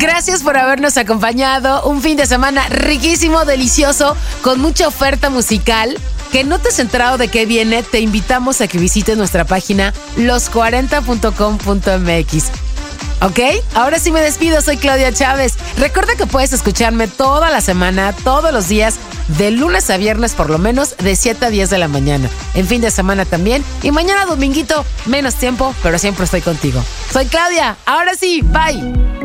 Gracias por habernos acompañado. Un fin de semana riquísimo, delicioso, con mucha oferta musical. Que no te has enterado de qué viene, te invitamos a que visites nuestra página los40.com.mx. ¿Ok? Ahora sí me despido, soy Claudia Chávez. Recuerda que puedes escucharme toda la semana, todos los días, de lunes a viernes por lo menos, de 7 a 10 de la mañana. En fin de semana también. Y mañana dominguito, menos tiempo, pero siempre estoy contigo. Soy Claudia, ahora sí, bye.